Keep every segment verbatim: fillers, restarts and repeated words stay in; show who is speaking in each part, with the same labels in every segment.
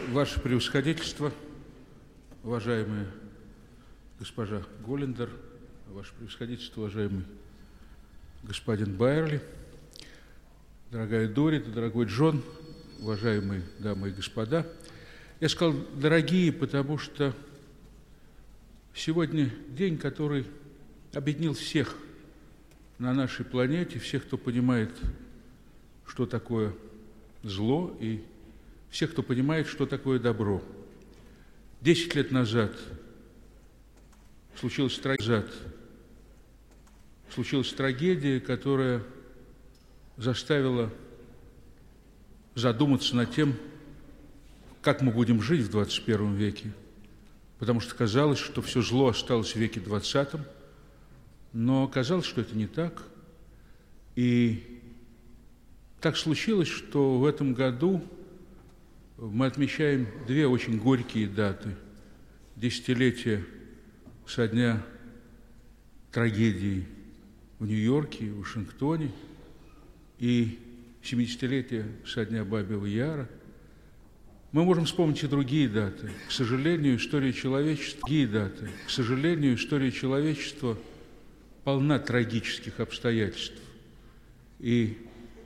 Speaker 1: Ваше Превосходительство, уважаемая госпожа Голлендер, Ваше Превосходительство, уважаемый господин Байерли, дорогая Дорит, дорогой Джон, уважаемые дамы и господа. Я сказал «дорогие», потому что сегодня день, который объединил всех на нашей планете, всех, кто понимает, что такое зло, и всех, кто понимает, что такое добро. Десять лет назад случилась трагедия, случилась трагедия, которая заставила задуматься над тем, как мы будем жить в двадцать первом веке, потому что казалось, что все зло осталось в веке двадцатом, но оказалось, что это не так. И так случилось, что в этом году мы отмечаем две очень горькие даты. Десятилетие со дня трагедии в Нью-Йорке и Вашингтоне и семидесятилетие со дня Бабьего Яра. Мы можем вспомнить и другие даты. К сожалению, история человечества, другие даты. К сожалению, история человечества полна трагических обстоятельств. И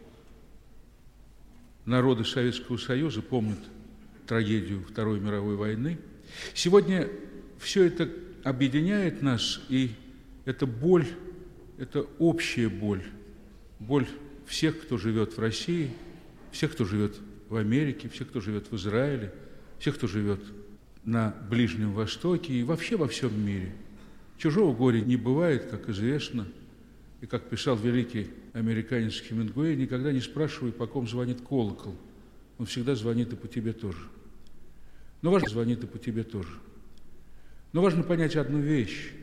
Speaker 1: народы Советского Союза помнят трагедию Второй мировой войны. Сегодня все это объединяет нас, и это боль, это общая боль, боль всех, кто живет в России, всех, кто живет в Америке, всех, кто живет в Израиле, всех, кто живет на Ближнем Востоке и вообще во всем мире. Чужого горя не бывает, как известно, и как писал великий американец Хемингуэй, никогда не спрашивай, по ком звонит колокол. Он всегда звонит и по тебе тоже. Но важно, звонит и по тебе тоже. Но важно понять одну вещь.